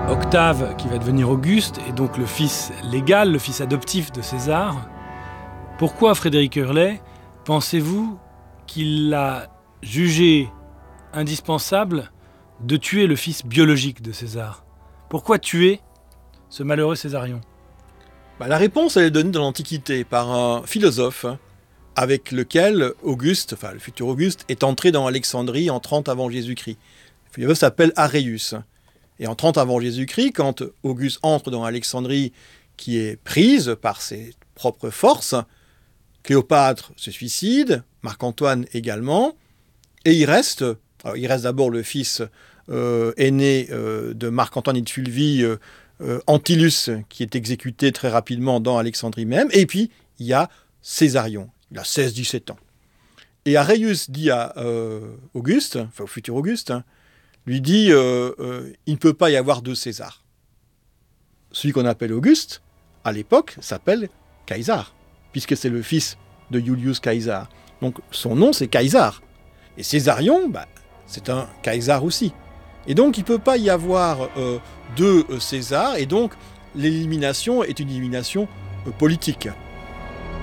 Octave, qui va devenir Auguste, est donc le fils légal, le fils adoptif de César. Pourquoi Frédéric Hurlet, pensez-vous qu'il a jugé indispensable de tuer le fils biologique de César? Pourquoi tuer ce malheureux Césarion? La réponse, elle est donnée dans l'Antiquité par un philosophe avec lequel Auguste, le futur Auguste, est entré dans Alexandrie en 30 avant Jésus-Christ. Le philosophe s'appelle Aréus. Et en 30 avant Jésus-Christ, quand Auguste entre dans Alexandrie, qui est prise par ses propres forces, Cléopâtre se suicide, Marc-Antoine également, et il reste d'abord le fils aîné de Marc-Antoine et de Fulvie, Antilus, qui est exécuté très rapidement dans Alexandrie même, et puis il y a Césarion, il a 16-17 ans. Et Aréus dit à Auguste, au futur Auguste, lui dit il ne peut pas y avoir deux Césars. Celui qu'on appelle Auguste, à l'époque, s'appelle Caesar, puisque c'est le fils de Julius Caesar. Donc son nom, c'est Caesar. Et Césarion, c'est un Caesar aussi. Et donc il ne peut pas y avoir deux Césars, et donc l'élimination est une élimination politique.